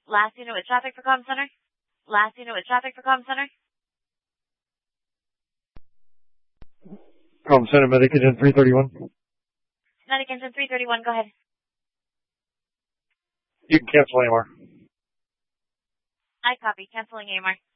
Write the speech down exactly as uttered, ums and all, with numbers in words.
Last unit with traffic for comm center. Last unit with traffic for comm center. Comm center, medic engine three thirty-one. Medic engine three thirty-one, go ahead. You can cancel A M R. I copy. Canceling A M R.